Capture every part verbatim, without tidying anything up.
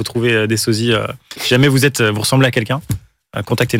trouver des sosies. Euh, si jamais vous êtes, vous ressemblez à quelqu'un, euh, contactez-nous.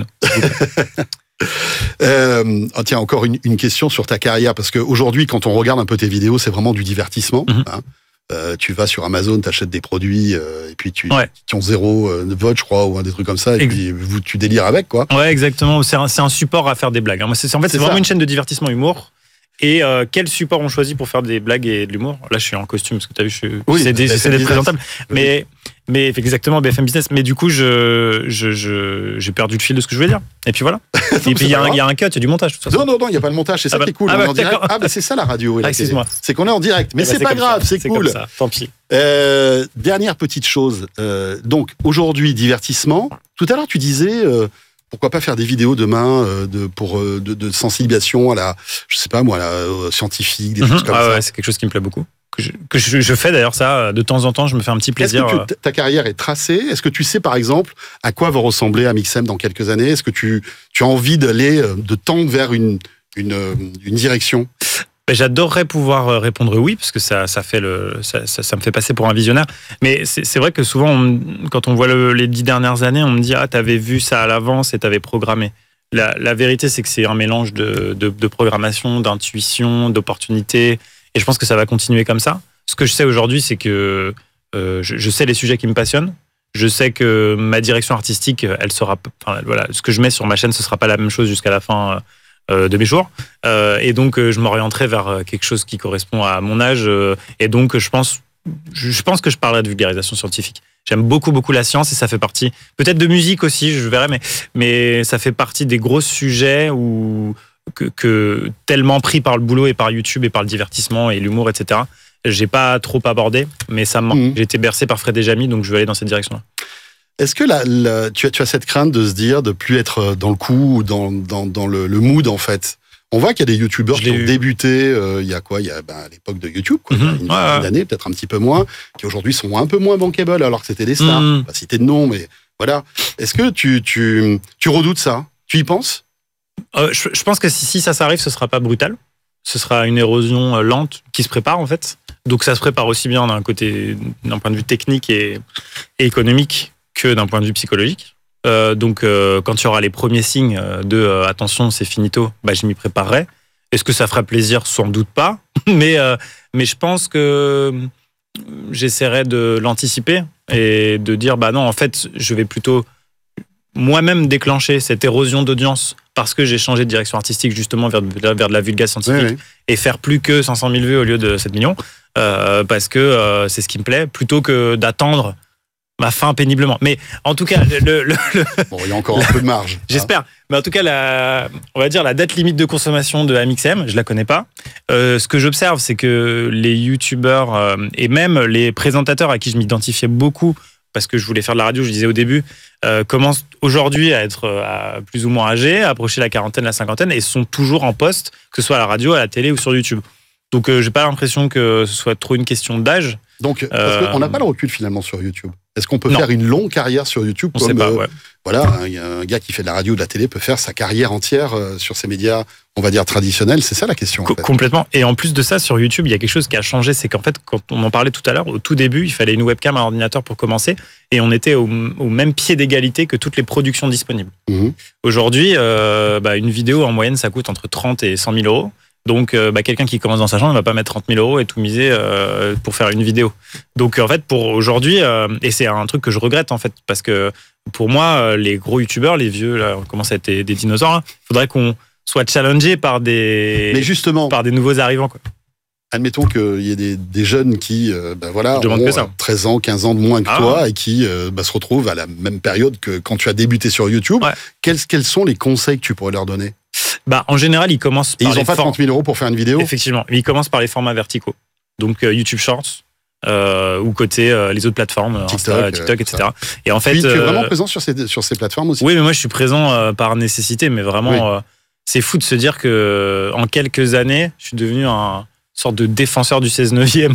euh, oh tiens, encore une, une question sur ta carrière, parce qu'aujourd'hui, quand on regarde un peu tes vidéos, c'est vraiment du divertissement. Mm-hmm. Hein. Euh, tu vas sur Amazon, t'achètes des produits, euh, et puis tu, ouais. qui ont zéro euh, vote, je crois, ou un des trucs comme ça, et Ex- puis vous, tu délires avec, quoi. Ouais, exactement. C'est un, c'est un support à faire des blagues. Hein. C'est, en fait, c'est, c'est vraiment ça. Une chaîne de divertissement humour. Et euh, quel support on choisit pour faire des blagues et de l'humour ? Là, je suis en costume, parce que tu as vu, je suis, oui, c'est des, j'essaie d'être présentable. Oui. Mais, mais exactement, B F M Business. Mais du coup, je, je, je, j'ai perdu le fil de ce que je voulais dire. Et puis voilà. non, et puis il y, y a un cut, il y a du montage. De toute façon. Non, non, non, il n'y a pas de montage. C'est ça ah bah, qui est cool. Ah, bah, direct. ah bah, c'est ça la radio. Ah, excuse-moi. C'est qu'on est en direct. Mais ah bah, c'est, c'est pas grave, ça. c'est, c'est cool. Ça. Tant pis. Euh, dernière petite chose. Euh, donc, aujourd'hui, divertissement. Tout à l'heure, tu disais... Euh, pourquoi pas faire des vidéos demain euh, de, pour, euh, de, de sensibilisation à la, je sais pas moi, à la euh, scientifique, des mm-hmm. choses comme ah ça. Ouais, c'est quelque chose qui me plaît beaucoup. Que, je, que je, je fais d'ailleurs ça, de temps en temps, je me fais un petit plaisir. Est-ce que tu, ta carrière est tracée ? Est-ce que tu sais par exemple à quoi va ressembler Amixem dans quelques années ? Est-ce que tu, tu as envie d'aller, de tendre vers une, une, une direction ? J'adorerais pouvoir répondre oui, parce que ça, ça, fait le, ça, ça, ça me fait passer pour un visionnaire. Mais c'est, c'est vrai que souvent, on, quand on voit le, les dix dernières années, on me dit « Ah, t'avais vu ça à l'avance et t'avais programmé ». La, la vérité, c'est que c'est un mélange de, de, de programmation, d'intuition, d'opportunité. Et je pense que ça va continuer comme ça. Ce que je sais aujourd'hui, c'est que euh, je, je sais les sujets qui me passionnent. Je sais que ma direction artistique, elle sera... Enfin, voilà, ce que je mets sur ma chaîne, ce ne sera pas la même chose jusqu'à la fin... Euh, de mes jours euh, et donc euh, je m'orienterai vers quelque chose qui correspond à mon âge euh, et donc je pense je pense que je parlerai de vulgarisation scientifique. J'aime beaucoup beaucoup la science et ça fait partie peut-être de musique aussi, je verrai, mais mais ça fait partie des gros sujets où que, que tellement pris par le boulot et par YouTube et par le divertissement et l'humour, etc. J'ai pas trop abordé, mais ça me mmh. j'ai été bercé par Fred et Jamy, donc je vais aller dans cette direction-là. Est-ce que la, la, tu, as, tu as cette crainte de se dire de plus être dans le coup ou dans, dans, dans le, le mood en fait ? On voit qu'il y a des youtubeurs qui ont eu. débuté euh, il y a quoi ? Il y a ben, à l'époque de YouTube, quoi, mm-hmm. il y a une dizaine ouais, d'années, peut-être un petit peu moins, qui aujourd'hui sont un peu moins bankable alors que c'était des stars. Mm-hmm. Pas citer de nom, mais voilà. Est-ce que tu, tu, tu redoutes ça ? Tu y penses ? euh, je, je pense que si, si ça s'arrive, ce sera pas brutal. Ce sera une érosion lente qui se prépare en fait. Donc ça se prépare aussi bien d'un côté, d'un point de vue technique et, et économique que d'un point de vue psychologique. Euh, donc, euh, quand il y aura les premiers signes de euh, « attention, c'est finito », bah, je m'y préparerai. Est-ce que ça fera plaisir ? Sans doute pas. mais, euh, mais je pense que j'essaierai de l'anticiper et de dire « bah non, en fait, je vais plutôt moi-même déclencher cette érosion d'audience parce que j'ai changé de direction artistique justement vers, vers de la vulgarisation scientifique oui, oui. et faire plus que cinq cent mille vues au lieu de sept millions euh, parce que euh, c'est ce qui me plaît, plutôt que d'attendre ma fin péniblement. Mais en tout cas, le, le, le bon, il y a encore un peu de marge. J'espère. Hein. Mais en tout cas, la, on va dire la date limite de consommation de Amixem, je la connais pas. Euh, ce que j'observe, c'est que les youtubeurs euh, et même les présentateurs à qui je m'identifiais beaucoup, parce que je voulais faire de la radio, je disais au début, euh, commencent aujourd'hui à être à plus ou moins âgés, à approcher la quarantaine, la cinquantaine, et sont toujours en poste, que ce soit à la radio, à la télé ou sur YouTube. Donc, euh, j'ai pas l'impression que ce soit trop une question d'âge. Donc, parce euh, qu'on n'a pas le recul finalement sur YouTube. Est-ce qu'on peut non. faire une longue carrière sur YouTube on comme sait pas, euh, ouais. voilà, un, un gars qui fait de la radio ou de la télé peut faire sa carrière entière euh, sur ces médias, on va dire traditionnels. C'est ça la question. Co- en fait. Complètement. Et en plus de ça, sur YouTube, il y a quelque chose qui a changé, c'est qu'en fait, quand on en parlait tout à l'heure, au tout début, il fallait une webcam à ordinateur pour commencer, et on était au, au même pied d'égalité que toutes les productions disponibles. Mmh. Aujourd'hui, euh, bah, une vidéo en moyenne, ça coûte entre trente et cent mille euros. Donc, euh, bah, quelqu'un qui commence dans sa chambre, il va pas mettre trente mille euros et tout miser euh, pour faire une vidéo. Donc, en fait, pour aujourd'hui, euh, et c'est un truc que je regrette, en fait, parce que pour moi, les gros youtubeurs, les vieux, là, on commence à être des, des dinosaures, il hein, faudrait qu'on soit challengé par des, Mais justement, par des nouveaux arrivants, quoi. Admettons qu'il y ait des, des jeunes qui euh, ben voilà, ont que ça. treize ans, quinze ans de moins que ah. toi et qui euh, ben, se retrouvent à la même période que quand tu as débuté sur YouTube. Ouais. Quels, quels sont les conseils que tu pourrais leur donner ? Bah, en général, ils commencent par. Et ils n'ont pas for- trente mille euros pour faire une vidéo ? Effectivement. Ils commencent par les formats verticaux. Donc, euh, YouTube Shorts, euh, ou côté euh, les autres plateformes, TikTok, Insta, TikTok, et cetera. Ça. Et en fait. Puis, tu es euh, vraiment présent sur ces, sur ces plateformes aussi ? Oui, mais moi, je suis présent euh, par nécessité, mais vraiment, oui. euh, c'est fou de se dire que en quelques années, je suis devenu un sorte de défenseur du seize neuvième.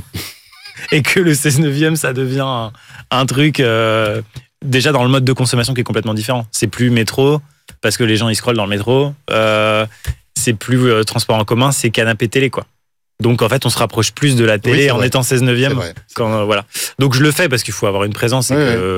Et que le seize neuvième, ça devient un, un truc, euh, déjà dans le mode de consommation qui est complètement différent. C'est plus métro, parce que les gens ils scrollent dans le métro, euh, c'est plus euh, transport en commun, c'est canapé télé, quoi. Donc en fait on se rapproche plus de la télé oui, en vrai. étant seize neuvième. C'est vrai, c'est quand, euh, voilà. Donc je le fais parce qu'il faut avoir une présence et oui, que, oui.